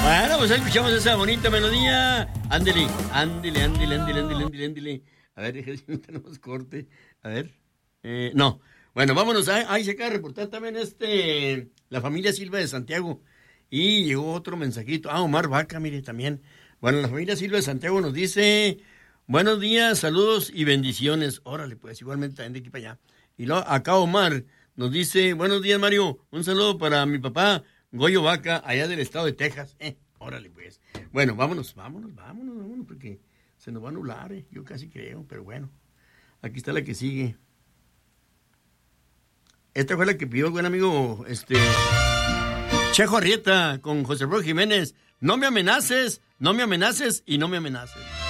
Bueno, pues escuchamos esa bonita melodía. Ándele. A ver, tenemos corte. A ver. No. Bueno, vámonos. Ahí se acaba de reportar también la familia Silva de Santiago. Y llegó otro mensajito. Omar Vaca, mire, también. Bueno, la familia Silva de Santiago nos dice: buenos días, saludos y bendiciones. Órale, pues, igualmente también de aquí para allá. Y luego acá Omar nos dice: buenos días, Mario. Un saludo para mi papá, Goyo Vaca, allá del estado de Texas. Órale, pues. Bueno, vámonos, porque se nos va a anular, yo casi creo, pero bueno. Aquí está la que sigue. Esta fue la que pidió el buen amigo, Chejo Arrieta con José Rojo Jiménez. No me amenaces y no me amenaces.